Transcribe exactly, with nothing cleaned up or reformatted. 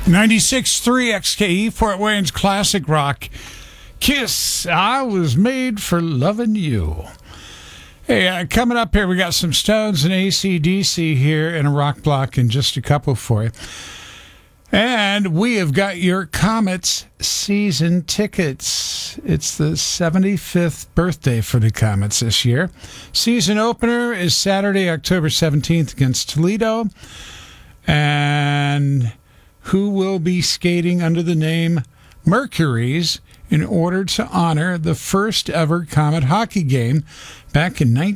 ninety-six point three X K E, Fort Wayne's classic rock. Kiss, I Was Made for Loving You. Hey, uh, coming up here, we got some Stones and A C D C here in a rock block and just a couple for you. And we have got your Comets season tickets. It's the seventy-fifth birthday for the Comets this year. Season opener is Saturday, October seventeenth against Toledo. And who will be skating under the name Mercuries in order to honor the first ever Comet hockey game back in nineteen